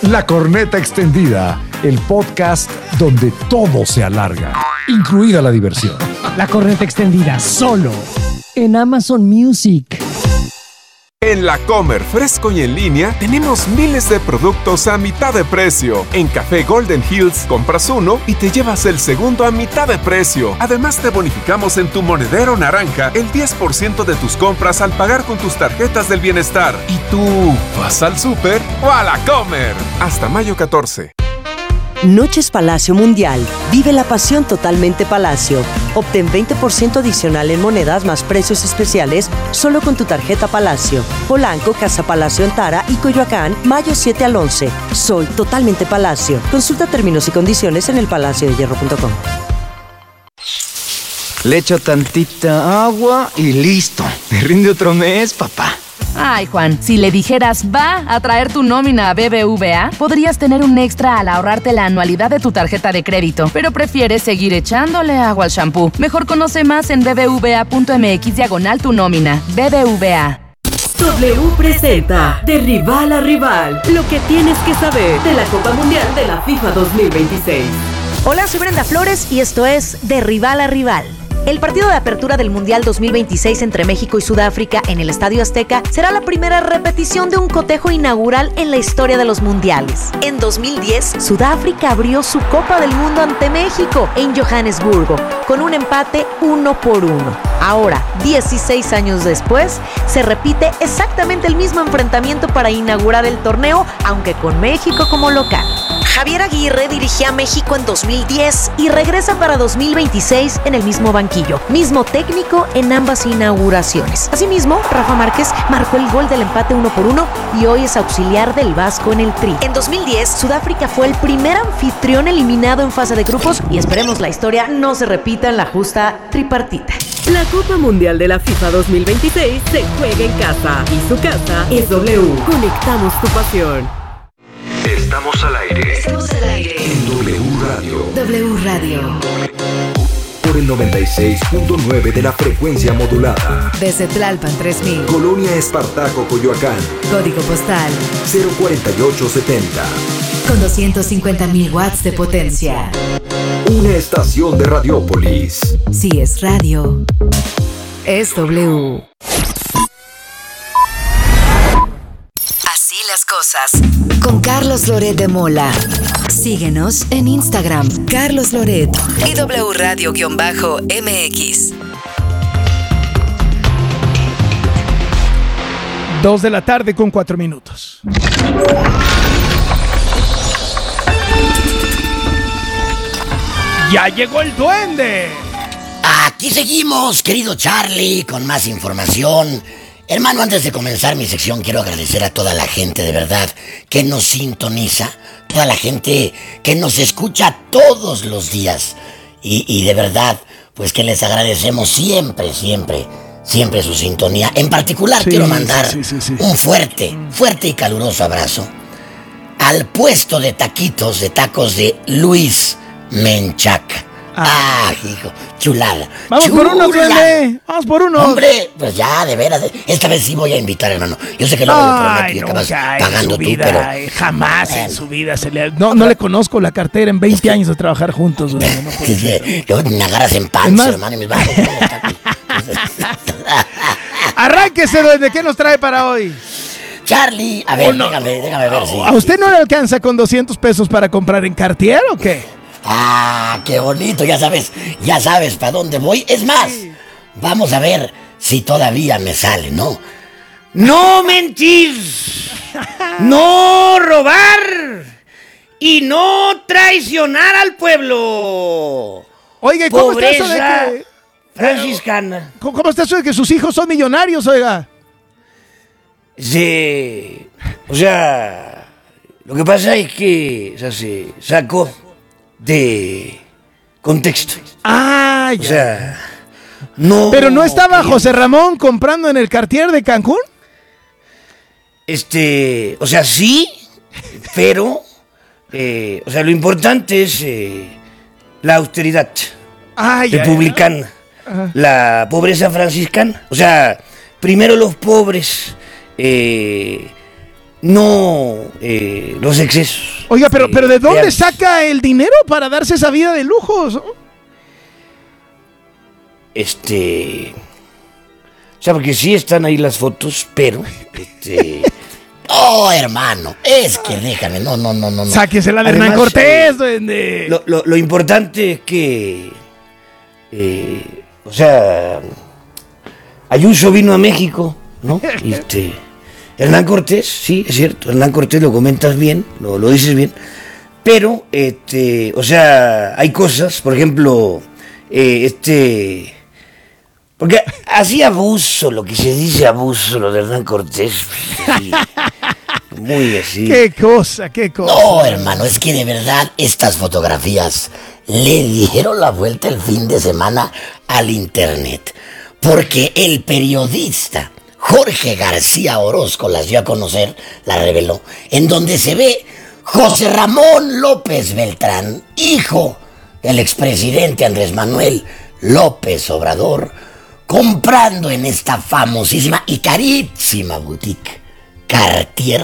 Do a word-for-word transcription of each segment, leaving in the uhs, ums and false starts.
La Corneta Extendida, el podcast donde todo se alarga, incluida la diversión. La Corneta Extendida, solo en Amazon Music. En La Comer, fresco y en línea, tenemos miles de productos a mitad de precio. En Café Golden Hills, compras uno y te llevas el segundo a mitad de precio. Además, te bonificamos en tu monedero naranja el diez por ciento de tus compras al pagar con tus tarjetas del bienestar. ¿Y tú vas al súper o a La Comer? Hasta mayo catorce. Noches Palacio Mundial. Vive la pasión totalmente Palacio. Obtén veinte por ciento adicional en monedas más precios especiales solo con tu tarjeta Palacio. Polanco, Casa Palacio en Tara y Coyoacán, mayo siete al once. Soy totalmente Palacio. Consulta términos y condiciones en el palacio de hierro punto com. Le echo tantita agua y listo. Me rinde otro mes, papá. Ay, Juan, si le dijeras va a traer tu nómina a B B V A, podrías tener un extra al ahorrarte la anualidad de tu tarjeta de crédito, pero prefieres seguir echándole agua al shampoo. Mejor conoce más en bbva.mx diagonal tu nómina. B B V A. W presenta De Rival a Rival, lo que tienes que saber de la Copa Mundial de la FIFA dos mil veintiséis. Hola, soy Brenda Flores y esto es De Rival a Rival. El partido de apertura del Mundial dos mil veintiséis entre México y Sudáfrica en el Estadio Azteca será la primera repetición de un cotejo inaugural en la historia de los mundiales. En dos mil diez, Sudáfrica abrió su Copa del Mundo ante México en Johannesburgo, con un empate uno por uno. Ahora, dieciséis años después, se repite exactamente el mismo enfrentamiento para inaugurar el torneo, aunque con México como local. Javier Aguirre dirigía a México en dos mil diez y regresa para dos mil veintiséis en el mismo banquillo, mismo técnico en ambas inauguraciones. Asimismo, Rafa Márquez marcó el gol del empate uno por uno y hoy es auxiliar del Vasco en el Tri. En dos mil diez, Sudáfrica fue el primer anfitrión eliminado en fase de grupos y esperemos la historia no se repita en la justa tripartita. La Copa Mundial de la FIFA dos mil veintiséis se juega en casa y su casa es W. Conectamos tu pasión. Estamos al aire. Estamos al aire. En W Radio. W Radio. Por el noventa y seis punto nueve de la frecuencia modulada. Desde Tlalpan tres mil. Colonia Espartaco, Coyoacán. Código postal cero cuarenta y ocho setenta. Con doscientos cincuenta mil watts de potencia. Una estación de Radiópolis. Si es radio, es W. Así las cosas. Con Carlos Loret de Mola. Síguenos en Instagram, Carlos Loret y W Radio-M X. Dos de la tarde con cuatro minutos. ¡Ya llegó el duende! Aquí seguimos, querido Charlie, con más información. Hermano, antes de comenzar mi sección, quiero agradecer a toda la gente, de verdad, que nos sintoniza, toda la gente que nos escucha todos los días. Y, y de verdad, pues que les agradecemos siempre, siempre, siempre su sintonía. En particular, sí, quiero mandar sí, sí, sí. un fuerte, fuerte y caluroso abrazo al puesto de taquitos, de tacos de Luis Menchaca. Ah, hijo, chulada. Vamos chulada. por uno, duende. Vamos por uno. Hombre, pues ya, de veras. Esta vez sí voy a invitar, hermano. Yo sé que luego le prometo y acabas pagando tú, vida, pero... Jamás eh, en su vida se le... No, no le conozco la cartera en veinte es que... años de trabajar juntos. Güey, no sí, sí. Luego me agarras en panza, hermano, y me vas. Arránquese, duende. ¿Qué nos trae para hoy? Charlie, a ver, oh, no. déjame, déjame ver. Sí, ¿A usted sí. no le alcanza con doscientos pesos para comprar en Cartier o qué? Ah, qué bonito, ya sabes, ya sabes para dónde voy. Es más, vamos a ver si todavía me sale, ¿no? No mentir, no robar y no traicionar al pueblo. Oiga, ¿cómo Pobreza está eso de que... franciscana. ¿Cómo está eso de que sus hijos son millonarios, oiga? Sí, o sea, lo que pasa es que, o sea, se sacó de contexto. Ah, ya. O sea, no. ¿Pero no estaba José Ramón comprando en el Cartier de Cancún? Este, o sea, sí, pero, eh, o sea, lo importante es eh, la austeridad ah, ya, republicana, ya. la pobreza franciscana. O sea, primero los pobres, eh, no eh, los excesos. Oiga, pero, eh, pero ¿de dónde reales. saca el dinero para darse esa vida de lujos? ¿No? Este... O sea, porque sí están ahí las fotos, pero... Este... Oh, hermano, es que déjame, no, no, no, no. Sáquese la de Hernán Además, Cortés, eh, duende. Lo, lo, lo importante es que... Eh, o sea... Ayuso vino a México, ¿no? Este... Hernán Cortés, sí, es cierto, Hernán Cortés lo comentas bien, lo, lo dices bien, pero, este, o sea, hay cosas, por ejemplo, eh, este, porque así abuso, lo que se dice abuso, lo de Hernán Cortés, sí, muy así. Qué cosa, qué cosa. No, hermano, es que de verdad estas fotografías le dieron la vuelta el fin de semana al internet, porque el periodista Jorge García Orozco las dio a conocer, la reveló, en donde se ve José Ramón López Beltrán, hijo del expresidente Andrés Manuel López Obrador, comprando en esta famosísima y carísima boutique Cartier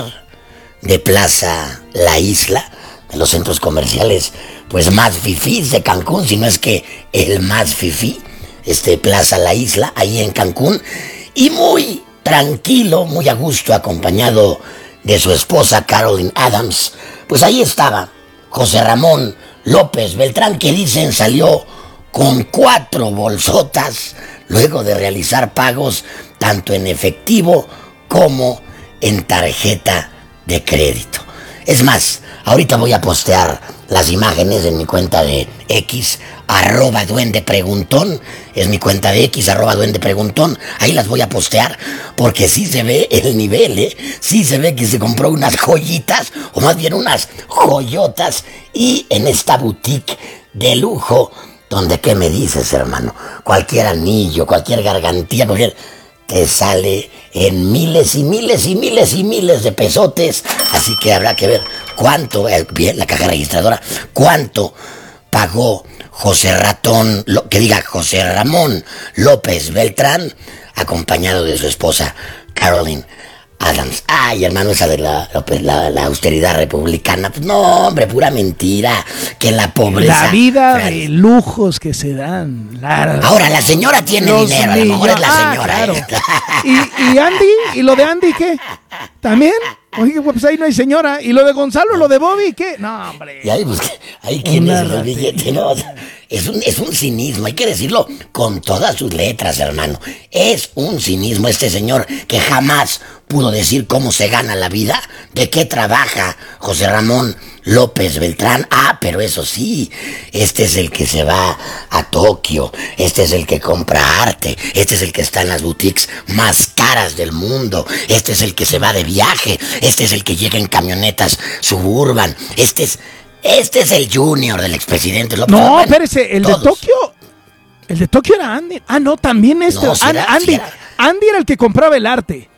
de Plaza La Isla, de los centros comerciales pues más fifís de Cancún, si no es que el más fifí, este Plaza La Isla, ahí en Cancún, y muy tranquilo, muy a gusto, acompañado de su esposa Carolyn Adams. Pues ahí estaba José Ramón López Beltrán, que dicen salió con cuatro bolsotas luego de realizar pagos tanto en efectivo como en tarjeta de crédito. Es más, ahorita voy a postear las imágenes en mi cuenta de X, arroba duende preguntón, es mi cuenta de X, arroba duende preguntón, ahí las voy a postear, porque sí se ve el nivel, ¿eh? Sí se ve que se compró unas joyitas, o más bien unas joyotas, y en esta boutique de lujo, donde, ¿qué me dices, hermano? Cualquier anillo, cualquier gargantilla, cualquier... te sale en miles y miles y miles y miles de pesotes, así que habrá que ver cuánto, eh, bien, la caja registradora, cuánto pagó José Ratón, lo, que diga José Ramón López Beltrán, acompañado de su esposa Carolyn Adams. Ay, hermano, esa de la, la, la austeridad republicana, pues no, hombre, pura mentira, que la pobreza... La vida de lujos que se dan. La, Ahora, la señora tiene los dinero, a lo mejor es la ah, señora. claro. ¿eh? ¿Y, ¿Y Andy? ¿Y lo de Andy qué? ¿También? Oye, pues ahí no hay señora. ¿Y lo de Gonzalo, lo de Bobby qué? No, hombre. Y ahí, pues, ahí quién es el billete, ¿no? Es un, es un cinismo, hay que decirlo con todas sus letras, hermano. Es un cinismo este señor que jamás pudo decir cómo se gana la vida, de qué trabaja José Ramón López Beltrán. Ah, pero eso sí, este es el que se va a Tokio, este es el que compra arte, este es el que está en las boutiques más caras del mundo, este es el que se va de viaje, este es el que llega en camionetas Suburban, este es... Este es el junior del expresidente López. No, bueno, espérese, el todos. de Tokio. El de Tokio era Andy. Ah, no, también este. No, sí An- era- Andy, sí era. Andy era el que compraba el arte.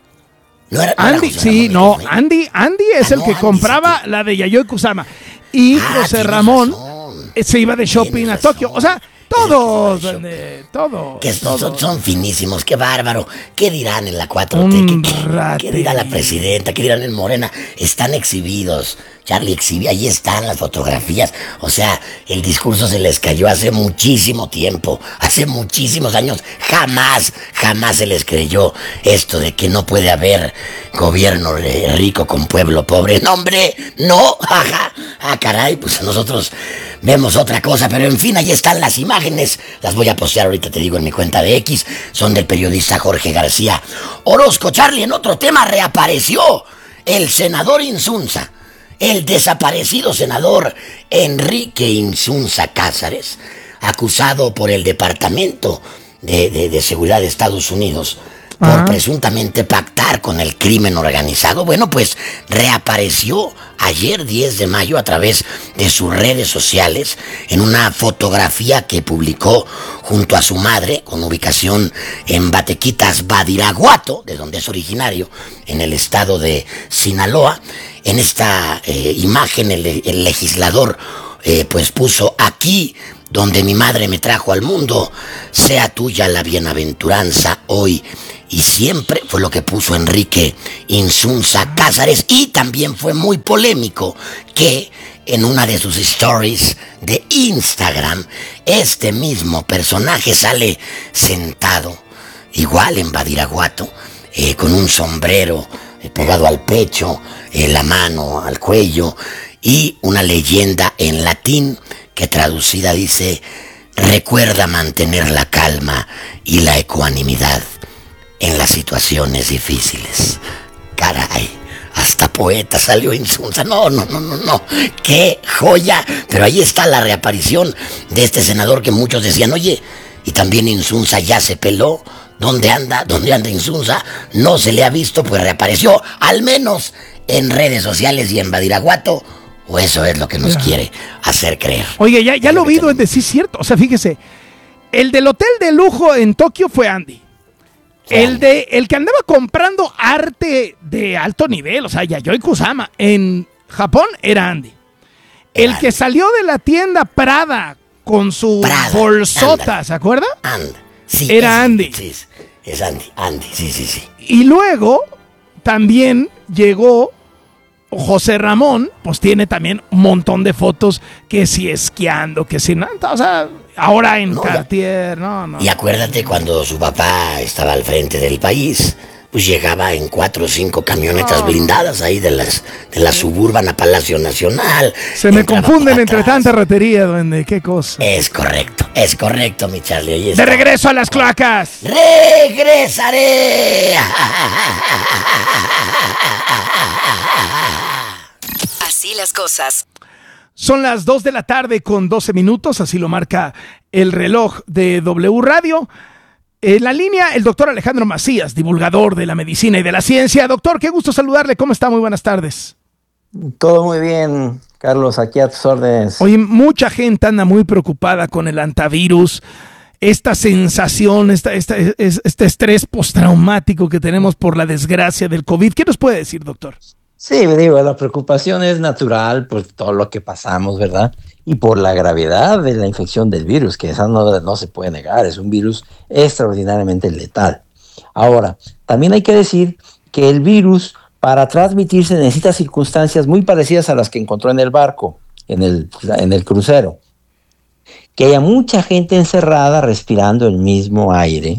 No era, no era Andy, José sí, Ramón, no, ¿eh? Andy, Andy es Ah, el no, que Andy, compraba sí, la de Yayoi Kusama. Y Ah, José tienes Ramón razón. eh, se iba de shopping Tienes a Tokio. razón. O sea, todos, Tienes razón. eh, todos. Que son, todos. son finísimos, qué bárbaro. ¿Qué dirán en la cuatro T? Un ¿Qué, qué, rate. qué dirá la presidenta? ¿Qué dirán en Morena? Están exhibidos. Charlie exhibe, ahí están las fotografías. O sea, el discurso se les cayó hace muchísimo tiempo, hace muchísimos años. Jamás, jamás se les creyó esto de que no puede haber gobierno rico con pueblo pobre. No, hombre, no. Ajá. Ah, caray, pues nosotros vemos otra cosa. Pero en fin, ahí están las imágenes. Las voy a postear ahorita, te digo, en mi cuenta de X. Son del periodista Jorge García Orozco. Charlie, en otro tema reapareció el senador Insunza. El desaparecido senador Enrique Insunza Cázares, acusado por el Departamento de, de, de Seguridad de Estados Unidos por Ajá. presuntamente pactar con el crimen organizado, bueno, pues reapareció ayer diez de mayo a través de sus redes sociales en una fotografía que publicó junto a su madre con ubicación en Batequitas, Badiraguato, de donde es originario, en el estado de Sinaloa. En esta eh, imagen el, el legislador eh, pues puso aquí donde mi madre me trajo al mundo, sea tuya la bienaventuranza hoy y siempre, fue lo que puso Enrique Insunza Cázares. Y también fue muy polémico que en una de sus stories de Instagram, este mismo personaje sale sentado, igual en Badiraguato, eh, con un sombrero eh, pegado al pecho, eh, la mano al cuello, y una leyenda en latín que traducida dice: recuerda mantener la calma y la ecuanimidad en las situaciones difíciles. Caray, hasta poeta salió Insunza. No, no, no, no, no. ¡Qué joya! Pero ahí está la reaparición de este senador que muchos decían, oye, y también Insunza ya se peló. ¿Dónde anda? ¿Dónde anda Insunza? No se le ha visto, pues reapareció, al menos en redes sociales y en Badiraguato. O eso es lo que nos quiere hacer creer. Oye, ya, ya lo vi, duende, sí es cierto. O sea, fíjese, el del hotel de lujo en Tokio fue Andy. El de el que andaba comprando arte de alto nivel, o sea, Yayoi Kusama, en Japón era Andy. El Era que Andy. salió de la tienda Prada con su Prada, bolsota, ándale. ¿se acuerda? Anda. Sí, Era es, Andy. Sí, es, es Andy, Andy, sí, sí, sí. Y luego también llegó José Ramón, pues tiene también un montón de fotos que si esquiando, que si no, o sea, ahora en No, ya. Cartier, no, no. Y acuérdate cuando su papá estaba al frente del país, pues llegaba en cuatro o cinco camionetas No. blindadas ahí de las de la Suburban a Palacio Nacional. Se me Entraba confunden por entre atrás. tanta ratería, duende, qué cosa. Es correcto, es correcto, mi Charlie. Ahí De está. regreso a las cloacas. ¡Regresaré! Así las cosas. Son las dos de la tarde con doce minutos, así lo marca el reloj de W Radio. En la línea, el doctor Alejandro Macías, divulgador de la medicina y de la ciencia. Doctor, qué gusto saludarle. ¿Cómo está? Muy buenas tardes. Todo muy bien, Carlos, aquí a tus órdenes. Oye, mucha gente anda muy preocupada con el antivirus. Esta sensación, esta, esta, es- este estrés postraumático que tenemos por la desgracia del COVID. ¿Qué nos puede decir, doctor? Sí, digo, la preocupación es natural por todo lo que pasamos, ¿verdad? Y por la gravedad de la infección del virus, que esa no, no se puede negar, es un virus extraordinariamente letal. Ahora, también hay que decir que el virus, para transmitirse, necesita circunstancias muy parecidas a las que encontró en el barco, en el, en el crucero. Que haya mucha gente encerrada respirando el mismo aire,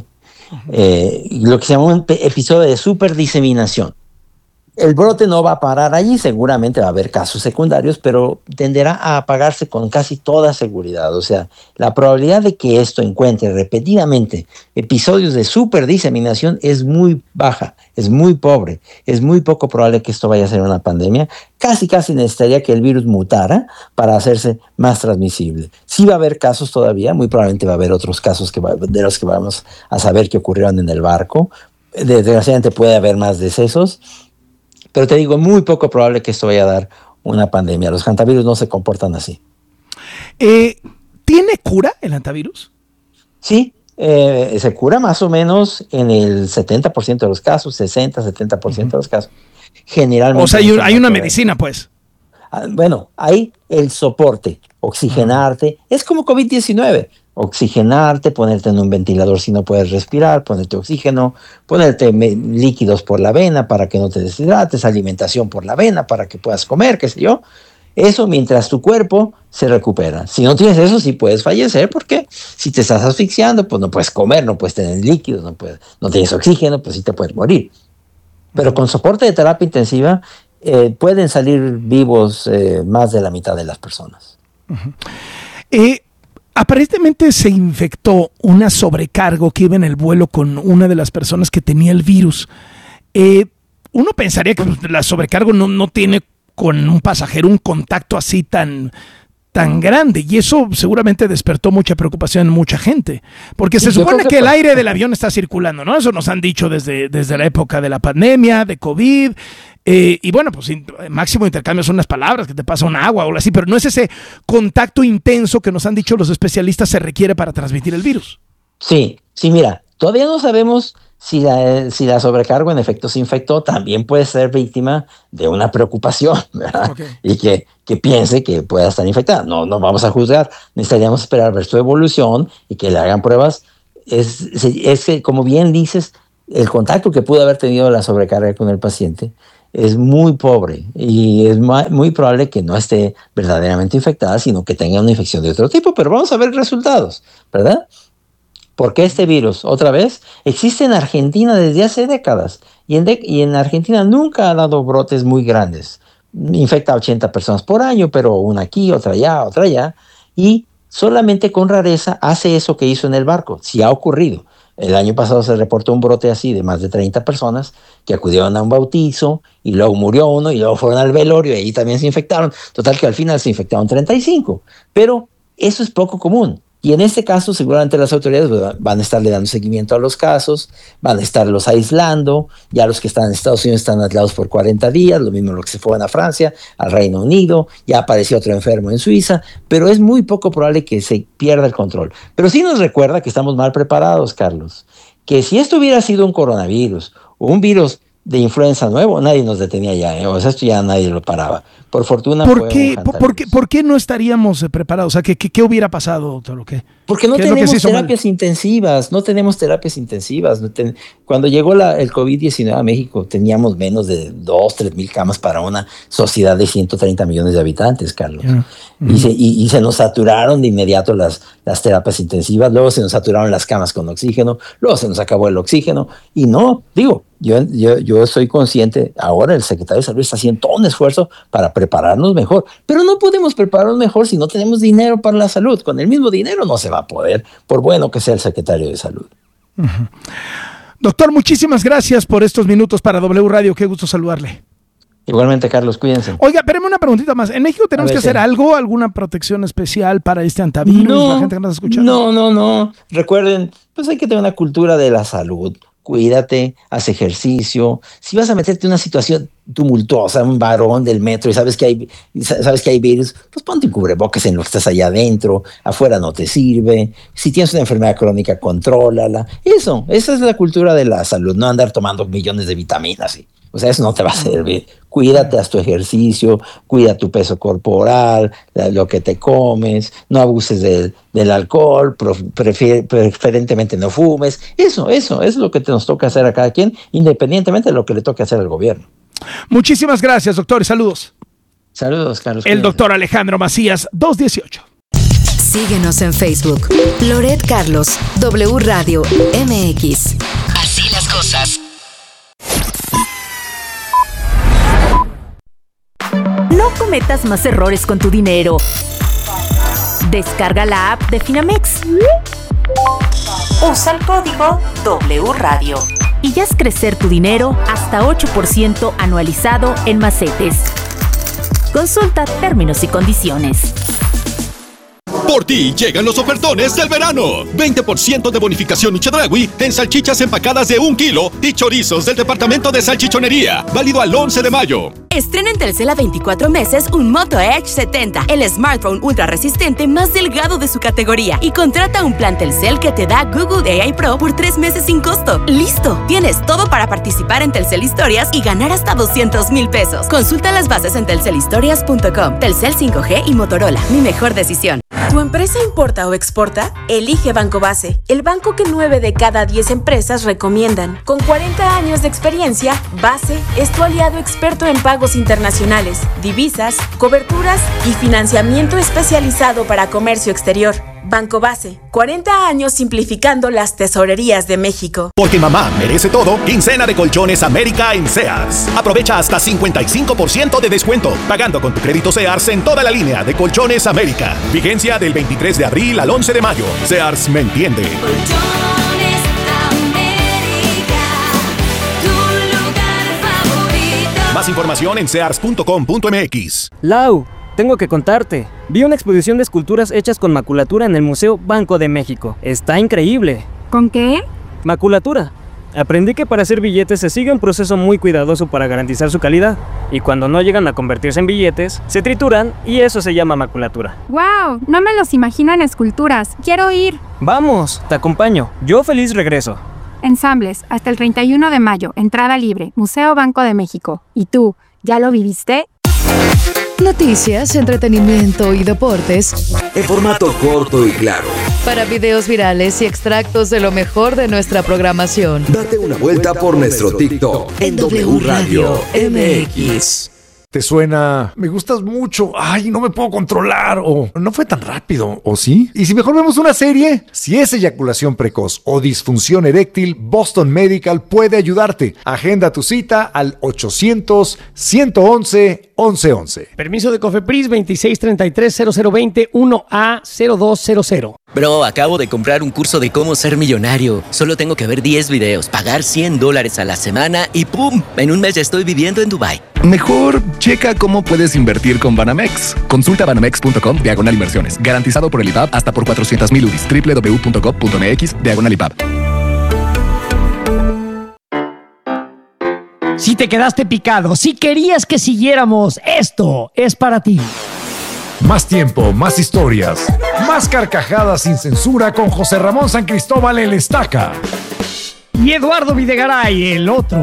eh, lo que se llama un pe- episodio de superdiseminación. El brote no va a parar allí, seguramente va a haber casos secundarios, pero tenderá a apagarse con casi toda seguridad. O sea, la probabilidad de que esto encuentre repetidamente episodios de superdiseminación es muy baja, es muy pobre, es muy poco probable que esto vaya a ser una pandemia. Casi, casi necesitaría que el virus mutara para hacerse más transmisible. Sí va a haber casos todavía, muy probablemente va a haber otros casos que va- de los que vamos a saber que ocurrieron en el barco. Desgraciadamente puede haber más decesos. Pero te digo, muy poco probable que esto vaya a dar una pandemia. Los hantavirus no se comportan así. Eh, ¿Tiene cura el antivirus? Sí, eh, se cura más o menos en el setenta por ciento de los casos, sesenta, setenta por ciento de los casos. Generalmente. O sea, hay, un- no se hay una puede. medicina, pues. Ah, bueno, hay el soporte, oxigenarte. Es como COVID diecinueve. Oxigenarte, ponerte en un ventilador si no puedes respirar, ponerte oxígeno, ponerte me- líquidos por la vena para que no te deshidrates, alimentación por la vena para que puedas comer, qué sé yo. Eso mientras tu cuerpo se recupera. Si no tienes eso, sí puedes fallecer, porque si te estás asfixiando, pues no puedes comer, no puedes tener líquidos, no, puedes, no tienes oxígeno, pues sí te puedes morir. Pero con soporte de terapia intensiva eh, pueden salir vivos eh, más de la mitad de las personas. Eh, aparentemente se infectó una sobrecargo que iba en el vuelo con una de las personas que tenía el virus. Eh, uno pensaría que pues, la sobrecargo no, no tiene con un pasajero un contacto así tan, tan grande, y eso seguramente despertó mucha preocupación en mucha gente, porque se Sí, yo supone creo que que el pa- aire del avión está circulando, ¿no? Eso nos han dicho desde, desde la época de la pandemia, de COVID, eh, y bueno, pues in- máximo intercambio son unas palabras, que te pasa un agua o algo así, pero no es ese contacto intenso que nos han dicho los especialistas se requiere para transmitir el virus. Sí, sí, mira, todavía no sabemos si la, si la sobrecargo en efecto se infectó, también puede ser víctima de una preocupación, ¿verdad? Ok. Y que que piense que pueda estar infectada. No, no vamos a juzgar, necesitaríamos esperar ver su evolución y que le hagan pruebas. Es, es que, como bien dices, el contacto que pudo haber tenido la sobrecarga con el paciente es muy pobre y es muy probable que no esté verdaderamente infectada, sino que tenga una infección de otro tipo, pero vamos a ver resultados, ¿verdad? Porque este virus, otra vez, existe en Argentina desde hace décadas y en, de- y en Argentina nunca ha dado brotes muy grandes. Infecta a ochenta personas por año, pero una aquí, otra allá, otra allá, y solamente con rareza hace eso que hizo en el barco, si ha ocurrido. El año pasado se reportó un brote así de más de treinta personas que acudieron a un bautizo y luego murió uno y luego fueron al velorio y ahí también se infectaron. Total que al final se infectaron treinta y cinco. Pero eso es poco común. Y en este caso seguramente las autoridades van a estarle dando seguimiento a los casos, van a estarlos aislando. Ya los que están en Estados Unidos están aislados por cuarenta días, lo mismo los que se fueron a Francia, al Reino Unido. Ya apareció otro enfermo en Suiza, pero es muy poco probable que se pierda el control. Pero sí nos recuerda que estamos mal preparados, Carlos. Que si esto hubiera sido un coronavirus o un virus de influenza nuevo, nadie nos detenía ya, ¿eh? O sea, esto ya nadie lo paraba. Por fortuna ¿Por fue qué, un por, por qué, ¿Por qué no estaríamos eh, preparados? O sea, ¿qué, qué, qué hubiera pasado, doctor? ¿O qué? Porque no ¿Qué es lo que tenemos se hizo mal? terapias intensivas, no tenemos terapias intensivas. No ten- Cuando llegó la, el COVID diecinueve a México, teníamos menos de dos, tres mil camas para una sociedad de ciento treinta millones de habitantes, Carlos. Yeah. Y, se, y, y se nos saturaron de inmediato las, las terapias intensivas, luego se nos saturaron las camas con oxígeno, luego se nos acabó el oxígeno. Y no, digo, yo, yo, yo soy consciente, ahora el secretario de Salud está haciendo todo un esfuerzo para prepararnos mejor, pero no podemos prepararnos mejor si no tenemos dinero para la salud. Con el mismo dinero no se va a poder, por bueno que sea el secretario de Salud. Uh-huh. Doctor, muchísimas gracias por estos minutos para W Radio. Qué gusto saludarle. Igualmente, Carlos, cuídense. Oiga, espérame una preguntita más. ¿En México tenemos ver, que hacer sí. algo, alguna protección especial para este antivirus? No, la gente que nos está escuchando. No, no, no. Recuerden, pues hay que tener una cultura de la salud. Cuídate, haz ejercicio. Si vas a meterte en una situación tumultuosa, un varón del metro y sabes que hay, sabes que hay virus, pues ponte un cubrebocas en lo que estás allá adentro, afuera no te sirve. Si tienes una enfermedad crónica, contrólala. Eso, esa es la cultura de la salud, no andar tomando millones de vitaminas. ¿Sí? O sea, eso no te va a servir. Cuídate, haz tu ejercicio, cuida tu peso corporal, la- lo que te comes, no abuses del, del alcohol, prof- prefiere- preferentemente no fumes. Eso, eso, es lo que te nos toca hacer a cada quien, independientemente de lo que le toque hacer al gobierno. Muchísimas gracias, doctor, y saludos. Saludos, Carlos. El doctor Alejandro Macías, dos dieciocho. Síguenos en Facebook. Loret Carlos, W Radio M X. Así las cosas. No cometas más errores con tu dinero. Descarga la app de Finamex. Usa el código W Radio y haz crecer tu dinero hasta ocho por ciento anualizado en macetes. Consulta términos y condiciones. Por ti llegan los ofertones del verano. veinte por ciento de bonificación y Chedraui en salchichas empacadas de un kilo y chorizos del departamento de salchichonería. Válido al once de mayo. Estrena en Telcel a veinticuatro meses un Moto Edge setenta, el smartphone ultra resistente más delgado de su categoría. Y contrata un plan Telcel que te da Google A I Pro por tres meses sin costo. ¡Listo! Tienes todo para participar en Telcel Historias y ganar hasta doscientos mil pesos. Consulta las bases en telcel historias punto com. Telcel cinco G y Motorola. Mi mejor decisión. ¿Tu empresa importa o exporta? Elige Banco Base, el banco que nueve de cada diez empresas recomiendan. Con cuarenta años de experiencia, Base es tu aliado experto en pagos internacionales, divisas, coberturas y financiamiento especializado para comercio exterior. Banco Base, cuarenta años simplificando las tesorerías de México. Porque mamá merece todo, quincena de Colchones América en Sears. Aprovecha hasta cincuenta y cinco por ciento de descuento, pagando con tu crédito Sears en toda la línea de Colchones América. Vigencia del veintitrés de abril al once de mayo. Sears me entiende. Colchones América, tu lugar favorito. Más información en sears punto com punto m x. Lau, tengo que contarte. Vi una exposición de esculturas hechas con maculatura en el Museo Banco de México. Está increíble. ¿Con qué? Maculatura. Aprendí que para hacer billetes se sigue un proceso muy cuidadoso para garantizar su calidad. Y cuando no llegan a convertirse en billetes, se trituran y eso se llama maculatura. ¡Wow! No me los imagino en esculturas. Quiero ir. Vamos, te acompaño. Yo feliz regreso. Ensambles, hasta el treinta y uno de mayo. Entrada libre. Museo Banco de México. ¿Y tú, ya lo viviste? Noticias, entretenimiento y deportes En formato corto y claro. para videos virales y extractos de lo mejor de nuestra programación. Date una vuelta por nuestro TikTok en W Radio M X. ¿Te suena? Me gustas mucho. Ay, no me puedo controlar. O no fue tan rápido. ¿O sí? ¿Y si mejor vemos una serie? Si es eyaculación precoz o disfunción eréctil, Boston Medical puede ayudarte. Agenda tu cita al ochocientos, ciento once, once once. Permiso de Cofepris veintiséis treinta y tres cero cero veinte uno A cero dos cero cero. Bro, acabo de comprar un curso de cómo ser millonario. Solo tengo que ver diez videos, pagar cien dólares a la semana y ¡pum! En un mes ya estoy viviendo en Dubái. Mejor checa cómo puedes invertir con Banamex. Consulta banamex punto com diagonal inversiones. Garantizado por el I B A B hasta por cuatrocientos mil U D I S. doble u doble u doble u punto gov punto mx diagonal I B A B. Si te quedaste picado, si querías que siguiéramos, esto es para ti. Más tiempo, más historias, más carcajadas sin censura con José Ramón San Cristóbal el Estaca. Y Eduardo Videgaray, el otro.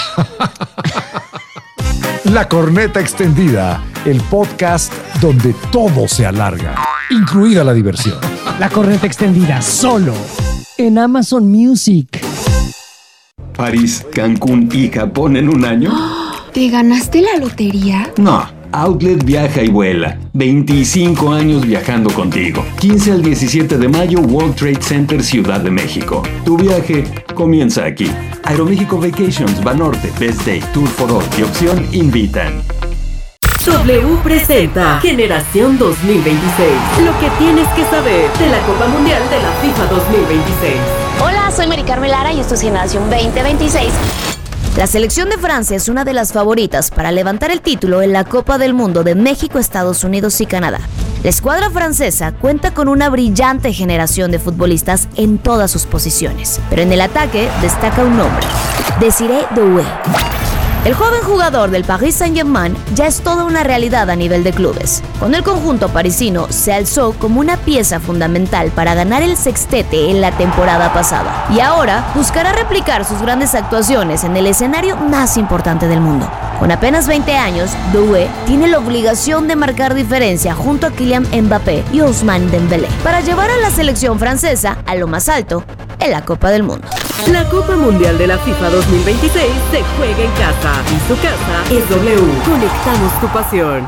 La Corneta Extendida, el podcast donde todo se alarga, incluida la diversión. La Corneta Extendida, solo en Amazon Music. París, Cancún y Japón en un año. ¿Te ganaste la lotería? No, Outlet viaja y vuela. veinticinco años viajando contigo. quince al diecisiete de mayo, World Trade Center, Ciudad de México. Tu viaje comienza aquí. Aeroméxico Vacations, Banorte, Best Day, Tour for All y Opción invitan. W presenta Generación dos mil veintiséis. Lo que tienes que saber de la Copa Mundial de la FIFA dos mil veintiséis. Hola, soy Mari Carmen Lara y esto es Generación veinte veintiséis. La selección de Francia es una de las favoritas para levantar el título en la Copa del Mundo de México, Estados Unidos y Canadá. La escuadra francesa cuenta con una brillante generación de futbolistas en todas sus posiciones, pero en el ataque destaca un nombre: Désiré Doué. El joven jugador del Paris Saint-Germain ya es toda una realidad a nivel de clubes. Con el conjunto parisino se alzó como una pieza fundamental para ganar el sextete en la temporada pasada y ahora buscará replicar sus grandes actuaciones en el escenario más importante del mundo. Con apenas veinte años, Doué tiene la obligación de marcar diferencia junto a Kylian Mbappé y Ousmane Dembélé para llevar a la selección francesa a lo más alto en la Copa del Mundo. La Copa Mundial de la FIFA dos mil veintiséis se juega en casa y su casa es W. Conectamos tu pasión.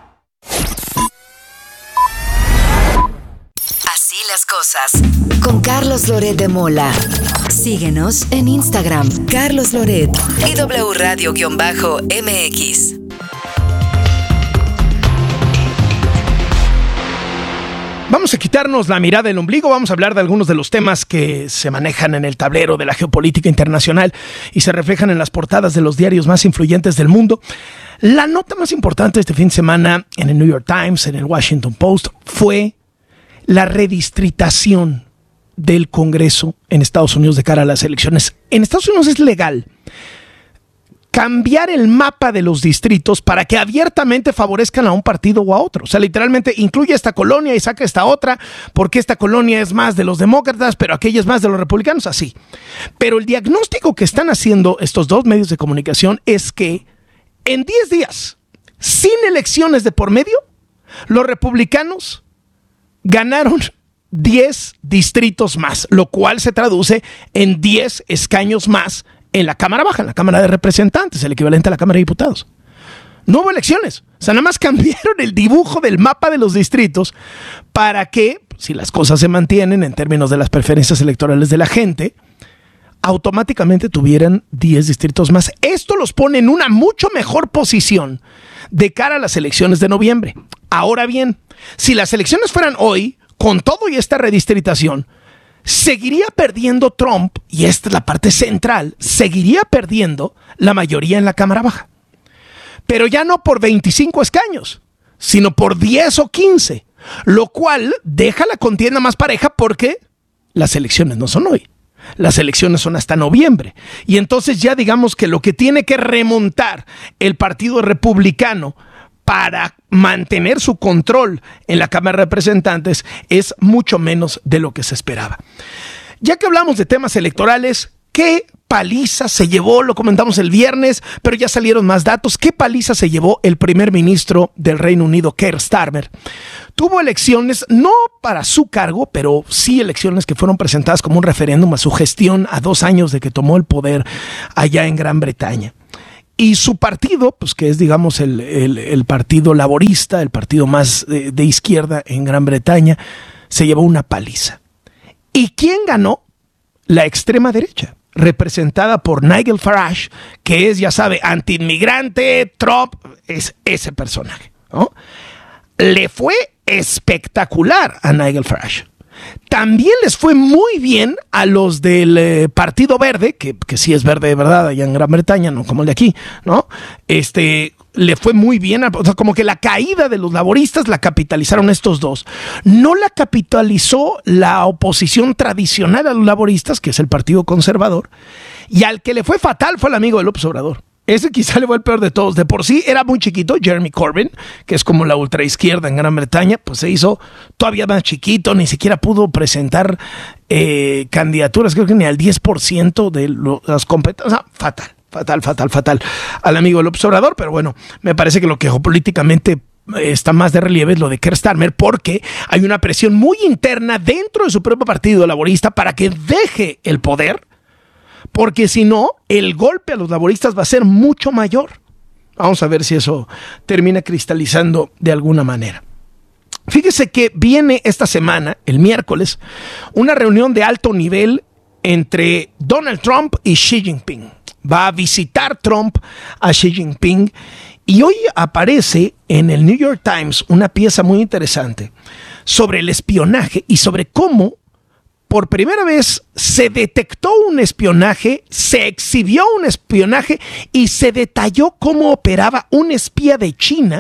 Así las cosas. Con Carlos Loret de Mola. Síguenos en Instagram, Carlos Loret y W Radio-M X. Vamos a quitarnos la mirada del ombligo, vamos a hablar de algunos de los temas que se manejan en el tablero de la geopolítica internacional y se reflejan en las portadas de los diarios más influyentes del mundo. La nota más importante este fin de semana en el New York Times, en el Washington Post, fue la redistritación del Congreso en Estados Unidos de cara a las elecciones. En Estados Unidos es legal cambiar el mapa de los distritos para que abiertamente favorezcan a un partido o a otro. O sea, literalmente incluye esta colonia y saca esta otra, porque esta colonia es más de los demócratas, pero aquella es más de los republicanos, así. Pero el diagnóstico que están haciendo estos dos medios de comunicación es que en diez días, sin elecciones de por medio, los republicanos ganaron diez distritos más, lo cual se traduce en diez escaños más en la Cámara Baja, en la Cámara de Representantes, el equivalente a la Cámara de Diputados. No hubo elecciones. O sea, nada más cambiaron el dibujo del mapa de los distritos para que, si las cosas se mantienen en términos de las preferencias electorales de la gente, automáticamente tuvieran diez distritos más. Esto los pone en una mucho mejor posición de cara a las elecciones de noviembre. Ahora bien, si las elecciones fueran hoy, con todo y esta redistritación, seguiría perdiendo Trump, y esta es la parte central, seguiría perdiendo la mayoría en la Cámara Baja. Pero ya no por veinticinco escaños, sino por diez o quince, lo cual deja la contienda más pareja porque las elecciones no son hoy. Las elecciones son hasta noviembre. Y entonces ya digamos que lo que tiene que remontar el Partido Republicano para mantener su control en la Cámara de Representantes es mucho menos de lo que se esperaba. Ya que hablamos de temas electorales, ¿qué paliza se llevó, lo comentamos el viernes, pero ya salieron más datos. ¿Qué paliza se llevó el primer ministro del Reino Unido, Keir Starmer? Tuvo elecciones, no para su cargo, pero sí elecciones que fueron presentadas como un referéndum a su gestión a dos años de que tomó el poder allá en Gran Bretaña. Y su partido, pues que es, digamos, el, el, el partido laborista, el partido más de, de izquierda en Gran Bretaña, se llevó una paliza. ¿Y quién ganó? La extrema derecha, representada por Nigel Farage, que es, ya sabe, antiinmigrante, Trump, es ese personaje, ¿no? Le fue espectacular a Nigel Farage. También les fue muy bien a los del eh, Partido Verde, que, que sí es verde de verdad allá en Gran Bretaña, no como el de aquí, ¿no? Este, le fue muy bien, o sea, como que la caída de los laboristas la capitalizaron estos dos. No la capitalizó la oposición tradicional a los laboristas, que es el Partido Conservador, y al que le fue fatal fue el amigo de López Obrador. Ese quizá le fue el peor de todos. De por sí era muy chiquito, Jeremy Corbyn, que es como la ultraizquierda en Gran Bretaña, pues se hizo todavía más chiquito, ni siquiera pudo presentar eh, candidaturas, creo que ni al diez por ciento de lo, las competencias. O sea, fatal, fatal, fatal, fatal al amigo López Obrador, pero bueno, me parece que lo que geopolíticamente está más de relieve es lo de Keir Starmer, porque hay una presión muy interna dentro de su propio partido laborista para que deje el poder, porque si no, el golpe a los laboristas va a ser mucho mayor. Vamos a ver si eso termina cristalizando de alguna manera. Fíjese que viene esta semana, el miércoles, una reunión de alto nivel entre Donald Trump y Xi Jinping. Va a visitar Trump a Xi Jinping y hoy aparece en el New York Times una pieza muy interesante sobre el espionaje y sobre cómo por primera vez se detectó un espionaje, se exhibió un espionaje y se detalló cómo operaba un espía de China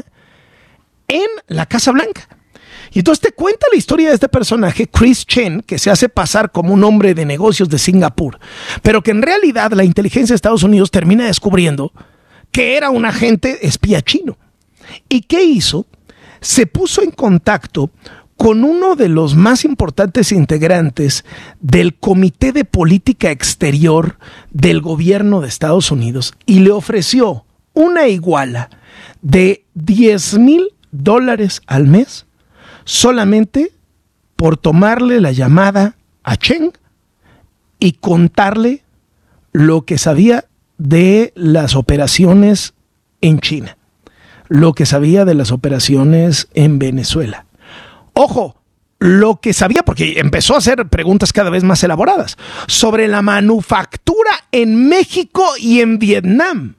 en la Casa Blanca. Y entonces te cuenta la historia de este personaje, Chris Chen, que se hace pasar como un hombre de negocios de Singapur, pero que en realidad la inteligencia de Estados Unidos termina descubriendo que era un agente espía chino. ¿Y qué hizo? Se puso en contacto con uno de los más importantes integrantes del Comité de Política Exterior del gobierno de Estados Unidos y le ofreció una iguala de diez mil dólares al mes solamente por tomarle la llamada a Chen y contarle lo que sabía de las operaciones en China, lo que sabía de las operaciones en Venezuela. Ojo, lo que sabía, porque empezó a hacer preguntas cada vez más elaboradas, sobre la manufactura en México y en Vietnam.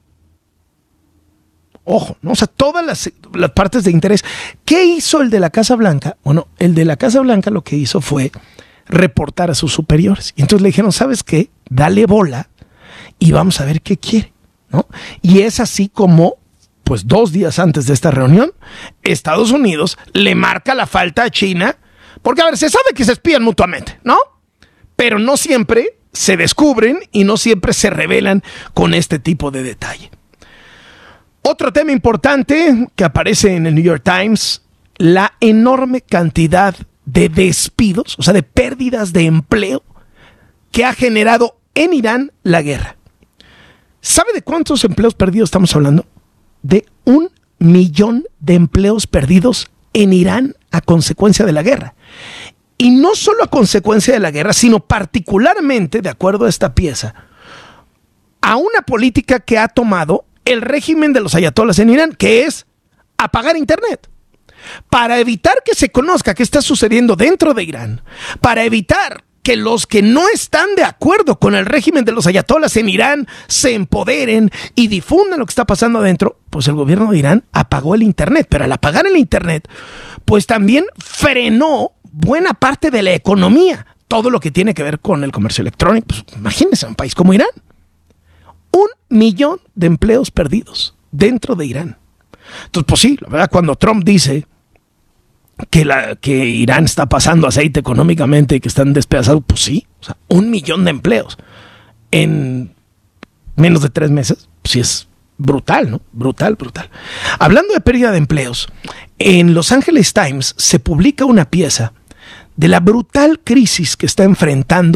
Ojo, ¿no? O sea, todas las, las partes de interés. ¿Qué hizo el de la Casa Blanca? Bueno, el de la Casa Blanca lo que hizo fue reportar a sus superiores. Y entonces le dijeron, ¿sabes qué? Dale bola y vamos a ver qué quiere, ¿no? Y es así como, pues dos días antes de esta reunión, Estados Unidos le marca la falta a China, porque a ver, se sabe que se espían mutuamente, ¿no? Pero no siempre se descubren y no siempre se revelan con este tipo de detalle. Otro tema importante que aparece en el New York Times, la enorme cantidad de despidos, o sea, de pérdidas de empleo que ha generado en Irán la guerra. ¿Sabe de cuántos empleos perdidos estamos hablando? De un millón de empleos perdidos en Irán a consecuencia de la guerra. Y no solo a consecuencia de la guerra, sino particularmente, de acuerdo a esta pieza, a una política que ha tomado el régimen de los ayatolás en Irán, que es apagar internet. Para evitar que se conozca qué está sucediendo dentro de Irán, para evitar que los que no están de acuerdo con el régimen de los ayatolás en Irán se empoderen y difundan lo que está pasando adentro, pues el gobierno de Irán apagó el internet. Pero al apagar el internet, pues también frenó buena parte de la economía, todo lo que tiene que ver con el comercio electrónico. Pues imagínense un país como Irán. Un millón de empleos perdidos dentro de Irán. Entonces, pues sí, la verdad, cuando Trump dice que, la, que Irán está pasando aceite económicamente y que están despedazados, pues sí, o sea, un millón de empleos en menos de tres meses, pues sí es brutal, ¿no? Brutal, brutal. Hablando de pérdida de empleos, en Los Angeles Times se publica una pieza de la brutal crisis que está enfrentando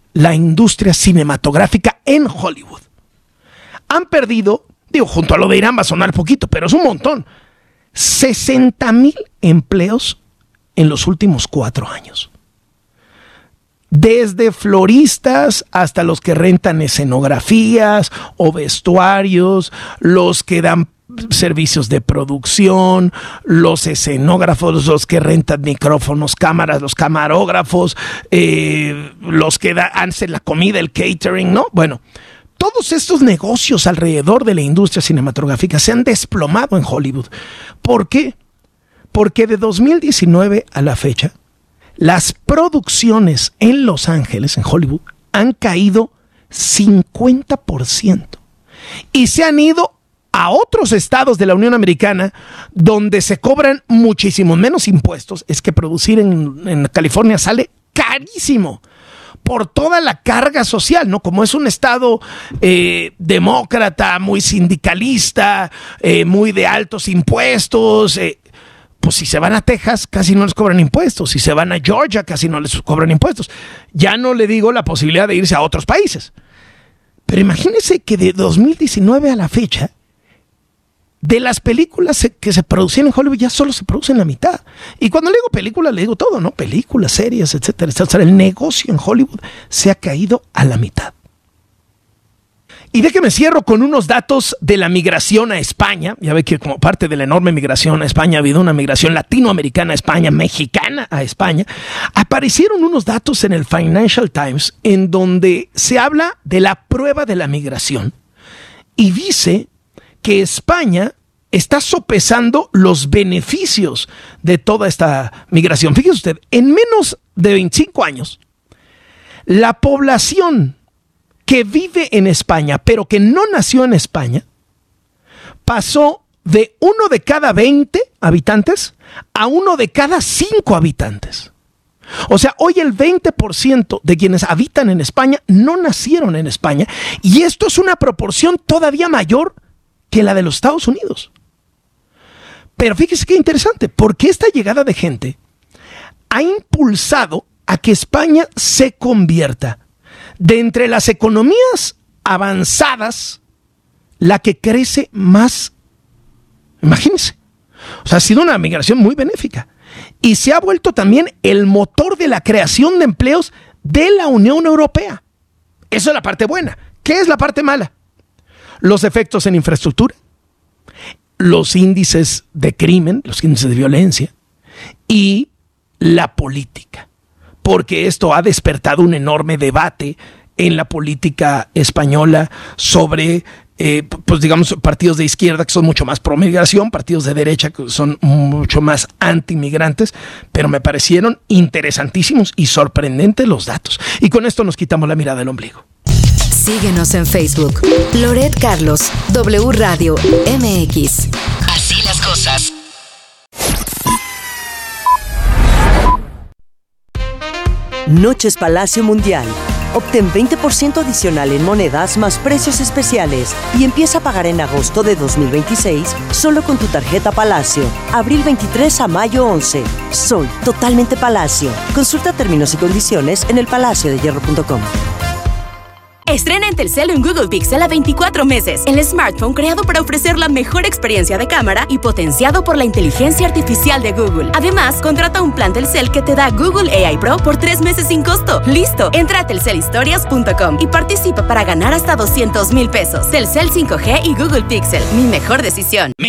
la industria cinematográfica en Hollywood. Han perdido, digo, junto a lo de Irán va a sonar poquito, pero es un montón, sesenta mil empleos en los últimos cuatro años. Desde floristas hasta los que rentan escenografías o vestuarios, los que dan servicios de producción, los escenógrafos, los que rentan micrófonos, cámaras, los camarógrafos, eh, los que da, hacen la comida, el catering, ¿no? Bueno, todos estos negocios alrededor de la industria cinematográfica se han desplomado en Hollywood. ¿Por qué? Porque de dos mil diecinueve a la fecha, las producciones en Los Ángeles, en Hollywood, han caído cincuenta por ciento y se han ido a otros estados de la Unión Americana donde se cobran muchísimo menos impuestos. Es que producir en, en California sale carísimo por toda la carga social, ¿no? Como es un estado eh, demócrata, muy sindicalista, eh, muy de altos impuestos, eh, pues si se van a Texas casi no les cobran impuestos, si se van a Georgia casi no les cobran impuestos. Ya no le digo la posibilidad de irse a otros países. Pero imagínense que de dos mil diecinueve a la fecha, de las películas que se producían en Hollywood ya solo se producen la mitad. Y cuando le digo películas, le digo todo, ¿no? Películas, series, etcétera, etcétera. El negocio en Hollywood se ha caído a la mitad. Y déjeme cierro con unos datos de la migración a España. Ya ve que como parte de la enorme migración a España ha habido una migración latinoamericana a España, mexicana a España. Aparecieron unos datos en el Financial Times en donde se habla de la prueba de la migración y dice que España está sopesando los beneficios de toda esta migración. Fíjese usted, en menos de veinticinco años, la población que vive en España, pero que no nació en España, pasó de uno de cada veinte habitantes a uno de cada cinco habitantes. O sea, hoy el veinte por ciento de quienes habitan en España no nacieron en España, y esto es una proporción todavía mayor que la de los Estados Unidos. Pero fíjese qué interesante, porque esta llegada de gente ha impulsado a que España se convierta de entre las economías avanzadas, la que crece más. Imagínense. O sea, ha sido una migración muy benéfica. Y se ha vuelto también el motor de la creación de empleos de la Unión Europea. Eso es la parte buena. ¿Qué es la parte mala? Los efectos en infraestructura, los índices de crimen, los índices de violencia y la política. Porque esto ha despertado un enorme debate en la política española sobre, eh, pues digamos, partidos de izquierda que son mucho más pro migración, partidos de derecha que son mucho más anti-migrantes, pero me parecieron interesantísimos y sorprendentes los datos. Y con esto nos quitamos la mirada del ombligo. Síguenos en Facebook. Loret Carlos, W Radio M X. Así las cosas. Noches Palacio Mundial. Obtén veinte por ciento adicional en monedas más precios especiales y empieza a pagar en agosto de dos mil veintiséis solo con tu tarjeta Palacio. Abril veintitrés a mayo once. Soy totalmente Palacio. Consulta términos y condiciones en el palacio de hierro punto com. Estrena en Telcel un Google Pixel a veinticuatro meses, el smartphone creado para ofrecer la mejor experiencia de cámara y potenciado por la inteligencia artificial de Google. Además, contrata un plan Telcel que te da Google A I Pro por tres meses sin costo. ¡Listo! Entra a telcel historias punto com y participa para ganar hasta doscientos mil pesos. Telcel cinco G y Google Pixel, mi mejor decisión.